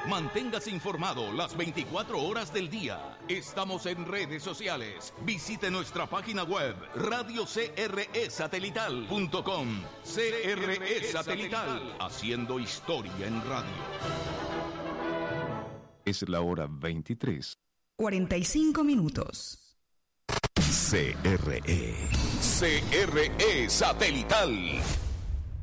Manténgase informado las 24 horas del día. Estamos en redes sociales. Visite nuestra página web radiocresatelital.com. CRE Satelital, haciendo historia en radio. Es la hora 23. 45 minutos. CRE Satelital.